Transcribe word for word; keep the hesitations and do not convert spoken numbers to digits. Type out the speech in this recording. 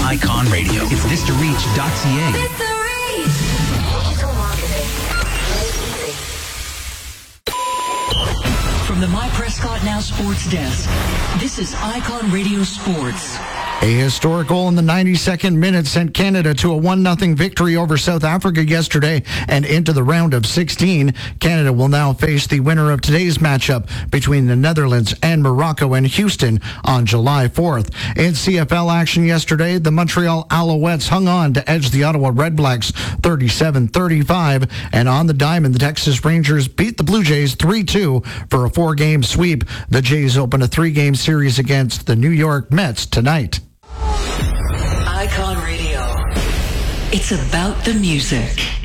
Icon Radio. It's vista reach dot c a. Vista Reach. Digital marketing. From the My Prescott Now Sports Desk, this is Icon Radio Sports. A historic goal in the ninety-second minute sent Canada to a one nothing victory over South Africa yesterday and into the round of sixteen. Canada will now face the winner of today's matchup between the Netherlands and Morocco in Houston on July fourth. In C F L action yesterday, the Montreal Alouettes hung on to edge the Ottawa Redblacks thirty-seven thirty-five, and on the diamond, the Texas Rangers beat the Blue Jays three two for a four-game sweep. The Jays open a three-game series against the New York Mets tonight. Icon Radio. It's about the music.